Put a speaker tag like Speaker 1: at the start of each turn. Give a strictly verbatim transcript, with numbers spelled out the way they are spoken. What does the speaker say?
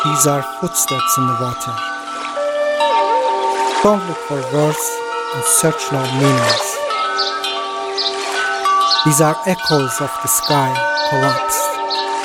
Speaker 1: These are footsteps in the water. Don't look for words and search no meanings. These are echoes of the sky collapsed.